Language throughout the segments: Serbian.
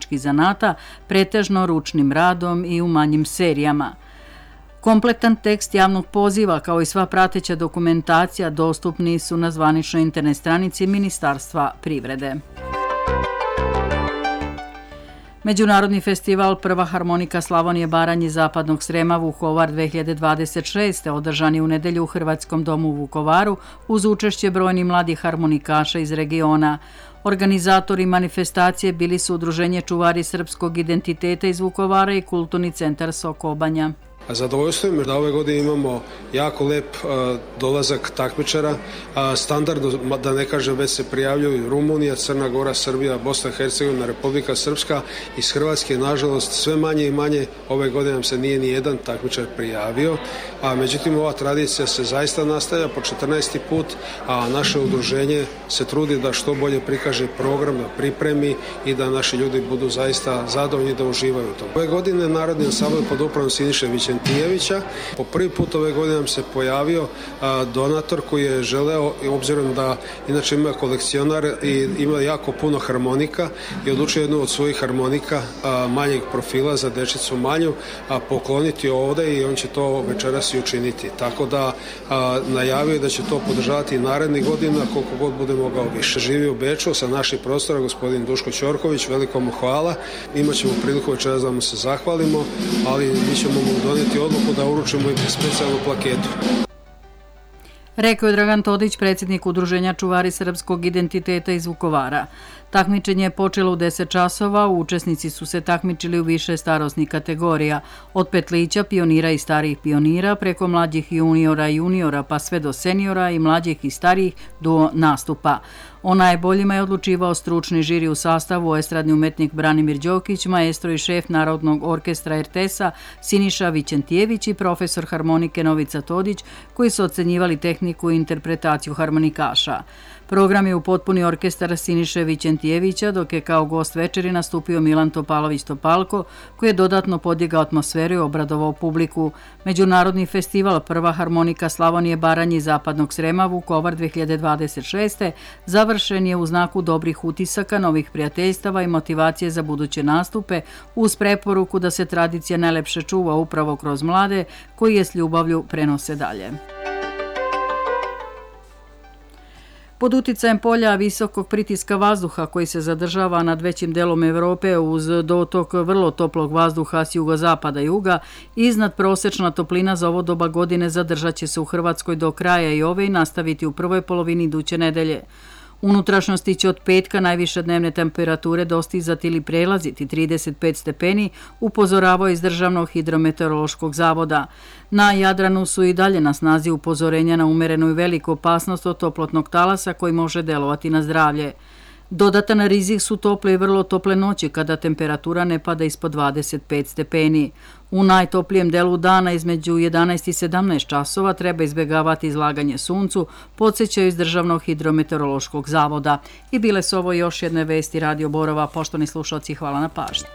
umetničkih zanata, pretežno ručnim radom i u manjim serijama. Kompletan tekst javnog poziva kao i sva prateća dokumentacija dostupni su na zvaničnoj internet stranici Ministarstva privrede. Međunarodni festival Prva harmonika Slavonije, Baranje i Zapadnog Srema Vukovar 2026. održan je u nedelju u Hrvatskom domu u Vukovaru uz učešće brojnih mladih harmonikaša iz regiona. Organizatori manifestacije bili su Udruženje čuvari srpskog identiteta iz Vukovara i Kulturni centar Sokobanja. Zadovoljstvo je da ove godine imamo jako lep dolazak takmičara, standardno, da ne kažem, već se prijavljuju Rumunija, Crna Gora, Srbija, Bosna i Hercegovina, Republika Srpska. Iz Hrvatske, nažalost, sve manje i manje. Ove godine nam se nije ni jedan takmičar prijavio, a međutim ova tradicija se zaista nastavlja po 14. put, a naše udruženje se trudi da što bolje prikaže program, da pripremi i da naši ljudi budu zaista zadovoljni da uživaju u tom. Ove godine Narodni ansambl pod upravom Siniše Vićentijevića. Po prvi put ove godine nam se pojavio donator koji je želeo, obzirom da inače ima kolekcionar i ima jako puno harmonika, i odlučio jednu od svojih harmonika manjeg profila za dečicu manju pokloniti ovde i on će to večeras i učiniti. Tako da najavio da će to podržavati i narednih godina koliko god bude mogao više. Živi u Beču sa naših prostora gospodin Duško Ćorković, veliko mu hvala. Imaćemo priliku večeras da mu se zahvalimo, ali mi ćemo mu donijeti odluku da uručimo i specijalnu plaketu. Rekao je Dragan Todić, predsjednik Udruženja čuvari srpskog identiteta iz Vukovara. Takmičenje je počelo u 10 časova, učesnici su se takmičili u više starosnih kategorija, od petlića, pionira i starijih pionira, preko mlađih juniora pa sve do seniora i mlađih i starijih duo nastupa. O najboljima je odlučivao stručni žiri u sastavu estradni umetnik Branimir Đokić, maestro i šef Narodnog orkestra RTS-a Siniša Vićentijević i profesor harmonike Novica Todić, koji su ocenjivali tehniku i interpretaciju harmonikaša. Program je upotpuni orkestar Siniše Vićentijevića, dok je kao gost večeri nastupio Milan Topalović Topalko, koji je dodatno podigao atmosferu i obradovao publiku. Međunarodni festival Prva harmonika Slavonije, Baranje i Zapadnog Srema Vukovar 2026. završen je u znaku dobrih utisaka, novih prijateljstava i motivacije za buduće nastupe, uz preporuku da se tradicija najlepše čuva upravo kroz mlade, koji je s ljubavlju prenose dalje. Pod uticajem polja visokog pritiska vazduha koji se zadržava nad većim delom Evrope uz dotok vrlo toplog vazduha s jugozapada i juga, iznad prosečna toplina za ovo doba godine zadržat će se u Hrvatskoj do kraja i ove i nastaviti u prvoj polovini iduće nedelje. Unutrašnjosti će od petka najviše dnevne temperature dostizati ili prelaziti 35 stepeni, upozoravao iz Državnog hidrometeorološkog zavoda. Na Jadranu su i dalje na snazi upozorenja na umerenu i veliku opasnost od toplotnog talasa koji može delovati na zdravlje. Dodatan rizik su tople i vrlo tople noći kada temperatura ne pada ispod 25 stepeni. U najtoplijem delu dana između 11 i 17 časova treba izbjegavati izlaganje suncu, podsjećaju iz Državnog hidrometeorološkog zavoda. I bile su ovo još jedne vesti Radio Borova. Poštovani slušalci, hvala na pažnji.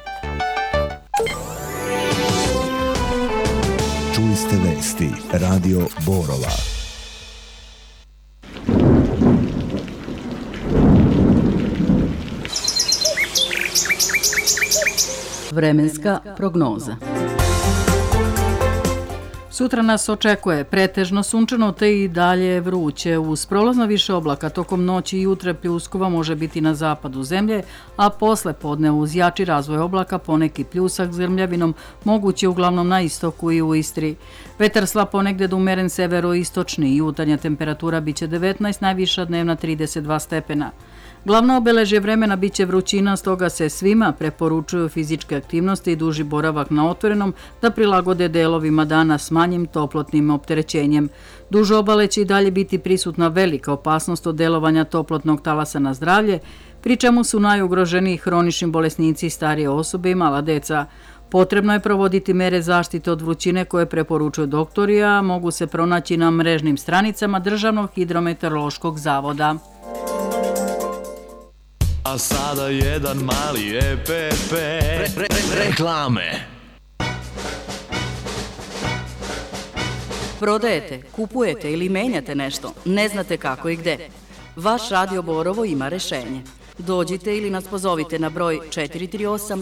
Čuli ste vesti Radio Borova. Vremenska prognoza. Sutra nas očekuje pretežno sunčano te i dalje vruće. Uz prolazno više oblaka tokom noći i jutra pljuskova može biti na zapadu zemlje, a posle podne uz jači razvoj oblaka poneki pljusak s grmljavinom mogući uglavnom na istoku i u Istri. Vetar slab ponegde da umeren severoistočni, jutarnja temperatura biće 19, najviša dnevna 32 stepena. Glavno obeležje vremena biće vrućina, stoga se svima preporučuju fizičke aktivnosti i duži boravak na otvorenom da prilagode delovima dana s manjim toplotnim opterećenjem. Duž obale će i dalje biti prisutna velika opasnost od delovanja toplotnog talasa na zdravlje, pri čemu su najugroženiji hronični bolesnici, starije osobe i mala deca. Potrebno je provoditi mere zaštite od vrućine koje preporučuju doktori, a mogu se pronaći na mrežnim stranicama Državnog hidrometeorološkog zavoda. A sada jedan mali EPP. Reklame. Prodajete, kupujete ili menjate nešto, ne znate kako i gde. Vaš Radio Borovo ima rešenje. Dođite ili nas pozovite na broj 438